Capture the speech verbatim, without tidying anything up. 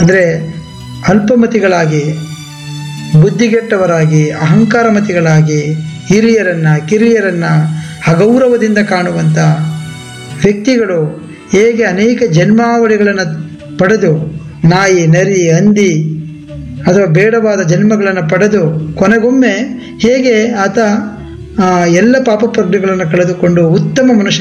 ಅಂದರೆ ಅಲ್ಪಮತಿಗಳಾಗಿ, ಬುದ್ಧಿಗೆಟ್ಟವರಾಗಿ, ಅಹಂಕಾರಮತಿಗಳಾಗಿ, ಹಿರಿಯರನ್ನು ಕಿರಿಯರನ್ನು ಅಗೌರವದಿಂದ ಕಾಣುವಂಥ ವ್ಯಕ್ತಿಗಳು ಹೇಗೆ ಅನೇಕ ಜನ್ಮಾವಳಿಗಳನ್ನು ಪಡೆದು ನಾಯಿ, ನರಿ, ಹಂದಿ ಅಥವಾ ಬೇಡವಾದ ಜನ್ಮಗಳನ್ನು ಪಡೆದು ಕೊನೆಗೊಮ್ಮೆ ಹೇಗೆ ಆತ ಎಲ್ಲ ಪಾಪ ಪ್ರಜ್ಞೆಗಳನ್ನು ಕಳೆದುಕೊಂಡು ಉತ್ತಮ ಮನುಷ್ಯ